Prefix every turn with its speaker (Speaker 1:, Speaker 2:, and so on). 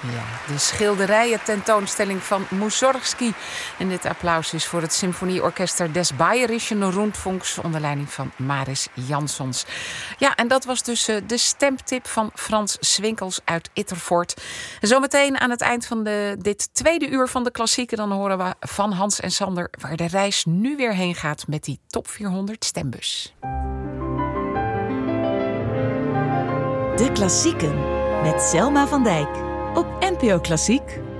Speaker 1: Ja, de schilderijen tentoonstelling van Mussorgsky. En dit applaus is voor het Symfonieorchester des Bayerischen Rundfunks onder leiding van Maris Jansons. Ja, en dat was dus de stemtip van Frans Swinkels uit Ittervoort. En zometeen aan het eind van dit tweede uur van de klassieken, dan horen we van Hans en Sander waar de reis nu weer heen gaat met die top 400 stembus.
Speaker 2: De klassieken met Selma van Dijk op NPO Klassiek.